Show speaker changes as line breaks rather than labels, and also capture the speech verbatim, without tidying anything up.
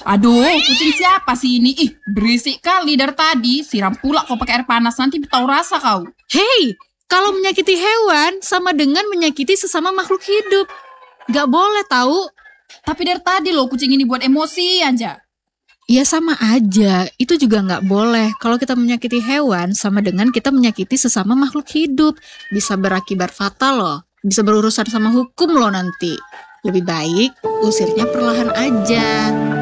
Aduh, kucing siapa sih ini? Ih, berisik kali dari tadi. Siram pula kau pakai air panas, nanti tahu rasa kau.
Hei, kalau menyakiti hewan sama dengan menyakiti sesama makhluk hidup. Gak boleh tahu.
Tapi dari tadi loh kucing ini buat emosi aja.
Ya sama aja, itu juga gak boleh. Kalau kita menyakiti hewan sama dengan kita menyakiti sesama makhluk hidup. Bisa berakibat fatal loh. Bisa berurusan sama hukum loh nanti. Lebih baik usirnya perlahan aja.